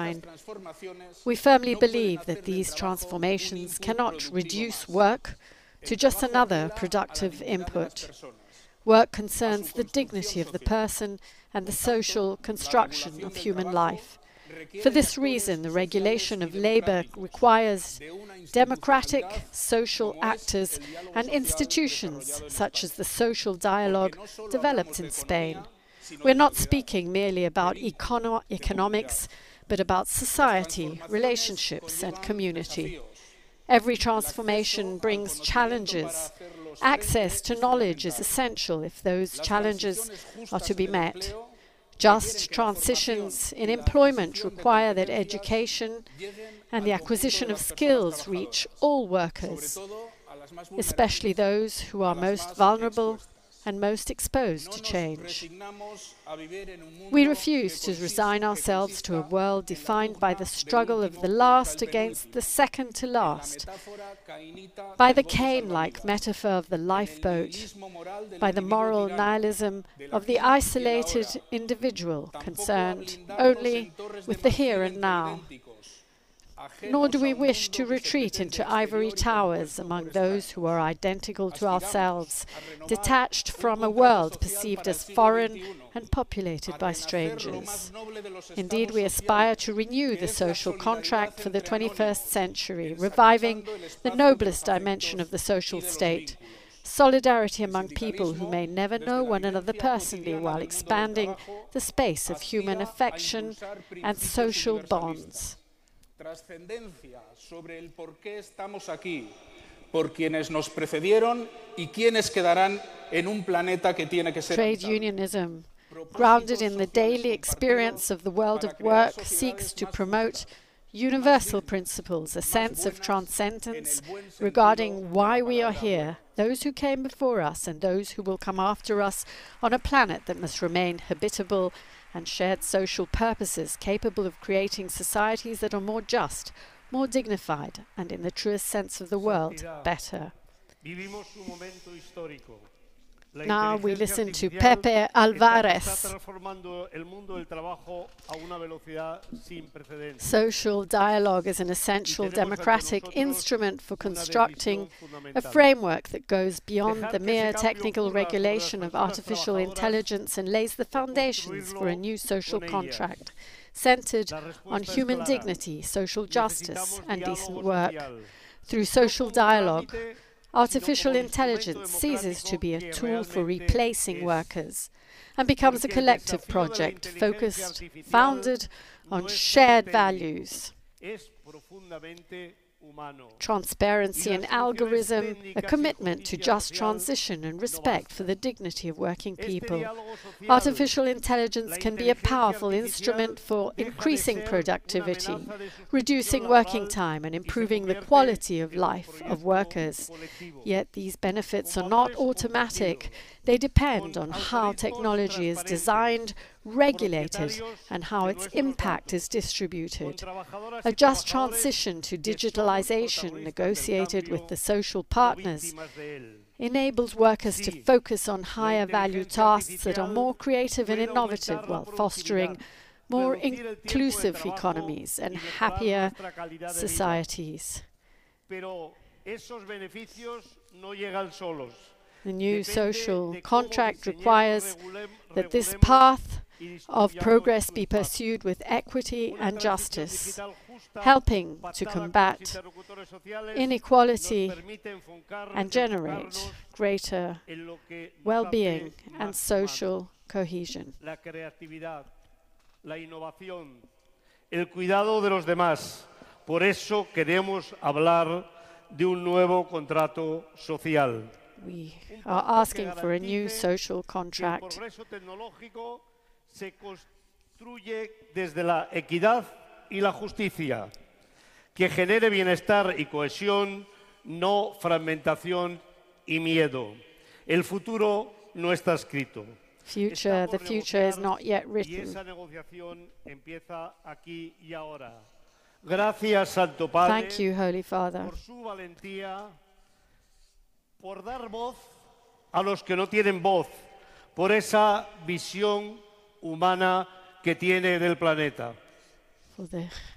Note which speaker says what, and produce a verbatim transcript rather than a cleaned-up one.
Speaker 1: nine, we firmly believe that these transformations cannot reduce work to just another productive input. Work concerns the dignity of the person and the social construction of human life. For this reason, the regulation of labor requires democratic social actors and institutions such as the social dialogue developed in Spain. We're not speaking merely about econo economics, but about society, relationships, and community. Every transformation brings challenges. Access to knowledge is essential if those challenges are to be met. Just transitions in employment require that education and the acquisition of skills reach all workers, especially those who are most vulnerable and most exposed to change. We refuse to resign ourselves to a world defined by the struggle of the last against the second to last, by the Cain-like metaphor of the lifeboat, by the moral nihilism of the isolated individual concerned only with the here and now. Nor do we wish to retreat into ivory towers among those who are identical to ourselves, detached from a world perceived as foreign and populated by strangers. Indeed, we aspire to renew the social contract for the twenty-first century, reviving the noblest dimension of the social state, solidarity among people who may never know one another personally, while expanding the space of human affection and social bonds.
Speaker 2: Trascendencia sobre el por qué estamos aquí, por quienes nos precedieron y quienes quedarán en un planeta que tiene que ser
Speaker 1: Trade unionism, grounded in the daily experience of the world of work, seeks to promote universal principles, a sense of transcendence regarding why we are here, those who came before us and those who will come after us, on a planet that must remain habitable and shared social purposes capable of creating societies that are more just, more dignified, and in the truest sense of the word, better. Now we listen to Pepe Alvarez. Social dialogue is an essential democratic instrument for constructing a framework that goes beyond the mere technical regulation of artificial intelligence and lays the foundations for a new social contract centered on human dignity, social justice, and decent work. Through social dialogue, artificial intelligence ceases to be a tool for replacing workers and becomes a collective project focused, founded on shared values. Transparency and algorithm, a commitment to just transition and respect for the dignity of working people. Artificial intelligence can be a powerful instrument for increasing productivity, reducing working time, and improving the quality of life of workers. Yet these benefits are not automatic. They depend on how technology is designed, regulated, and how its impact is distributed. A just transition to digitalization, negotiated with the social partners, enables workers to focus on higher value tasks that are more creative and innovative, while fostering more inclusive economies and happier societies. The new social contract requires that this path of progress be pursued with equity and justice, helping to combat inequality and generate greater well-being and social cohesion.
Speaker 3: El cuidado de los demás. Por eso queremos hablar de un nuevo contrato social.
Speaker 1: We are asking for a new social contract.
Speaker 3: El progreso tecnológico se construye desde la equidad y la justicia, que genere bienestar y cohesión, no fragmentación y miedo. El futuro no está escrito.
Speaker 1: Future, the future is not yet
Speaker 3: Y
Speaker 1: written.
Speaker 3: esa negociación empieza aquí y ahora. Gracias, Santo Padre,
Speaker 1: Thank you, Holy Father,
Speaker 3: por su valentía, por dar voz a los que no tienen voz, por esa visión humana que tiene del planeta.
Speaker 1: for the